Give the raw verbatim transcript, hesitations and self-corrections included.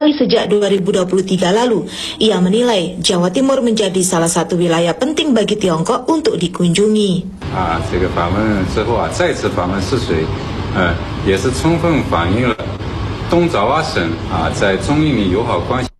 Sejak dua ribu dua puluh tiga lalu, ia menilai Jawa Timur menjadi salah satu wilayah penting bagi Tiongkok untuk dikunjungi. Ah, 这个访问之后啊，再次访问泗水，呃，也是充分反映了东爪哇省啊在中印的友好关系。